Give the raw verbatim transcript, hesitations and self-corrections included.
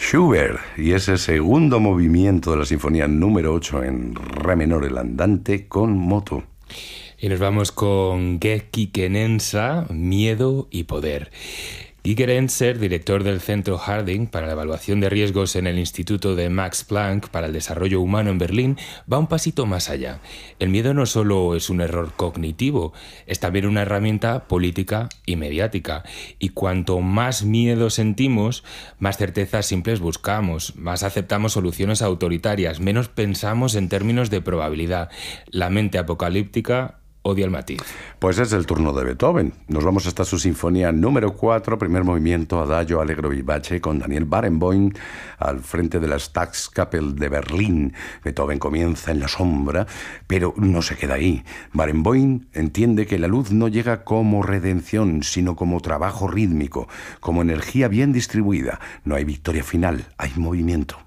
Schubert y ese segundo movimiento de la sinfonía número ocho en re menor, el andante con moto. Y nos vamos con Geki Kenensa, Miedo y Poder. Guy Gerenzer, director del Centro Harding para la evaluación de riesgos en el Instituto de Max Planck para el Desarrollo Humano en Berlín, va un pasito más allá. El miedo no solo es un error cognitivo, es también una herramienta política y mediática. Y cuanto más miedo sentimos, más certezas simples buscamos, más aceptamos soluciones autoritarias, menos pensamos en términos de probabilidad. La mente apocalíptica odia el matiz. Pues es el turno de Beethoven. Nos vamos hasta su sinfonía número cuatro, primer movimiento, Adagio Allegro Vivace, con Daniel Barenboim al frente de la Staatskapelle de Berlín. Beethoven comienza en la sombra, pero no se queda ahí. Barenboim entiende que la luz no llega como redención, sino como trabajo rítmico, como energía bien distribuida. No hay victoria final, hay movimiento.